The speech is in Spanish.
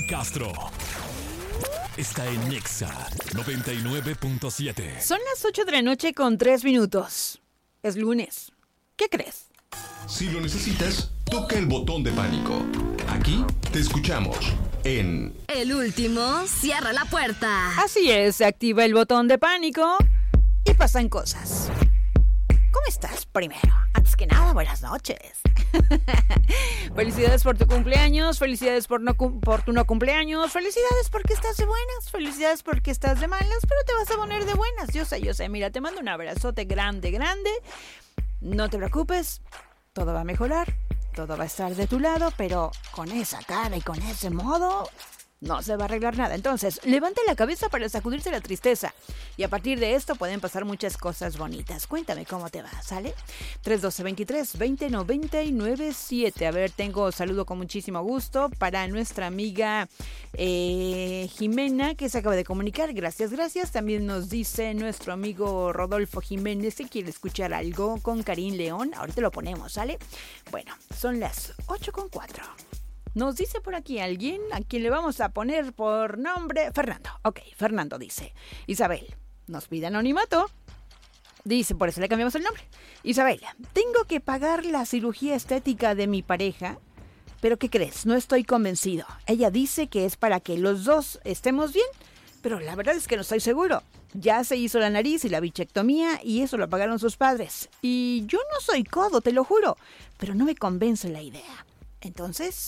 Castro está en Nexa 99.7. Son las 8 de la noche con 3 minutos. Es lunes. ¿Qué crees? Si lo necesitas, toca el botón de pánico. Aquí te escuchamos en... El último cierra la puerta. Así es, se activa el botón de pánico y pasan cosas. ¿Cómo estás primero? Antes que nada, buenas noches. Felicidades por tu cumpleaños, felicidades por tu no cumpleaños, felicidades porque estás de buenas, felicidades porque estás de malas, pero te vas a poner de buenas. Yo sé, mira, te mando un abrazote grande. No te preocupes, todo va a mejorar, todo va a estar de tu lado, pero con esa cara y con ese modo no se va a arreglar nada. Entonces, levanta la cabeza para sacudirse la tristeza. Y a partir de esto pueden pasar muchas cosas bonitas. Cuéntame cómo te va, ¿sale? 312-23-20-99-7. A ver, tengo saludo con muchísimo gusto para nuestra amiga Jimena, que se acaba de comunicar. Gracias. También nos dice nuestro amigo Rodolfo Jiménez que quiere escuchar algo con Karim León. Ahorita lo ponemos, ¿sale? Bueno, son las 8:04. Nos dice por aquí alguien a quien le vamos a poner por nombre Fernando. Ok, Fernando dice: Isabel, nos pide anonimato. Dice, por eso le cambiamos el nombre. Isabel, tengo que pagar la cirugía estética de mi pareja, pero ¿qué crees? No estoy convencido. Ella dice que es para que los dos estemos bien, pero la verdad es que no estoy seguro. Ya se hizo la nariz y la bichectomía y eso lo pagaron sus padres. Y yo no soy codo, te lo juro, pero no me convence la idea. Entonces,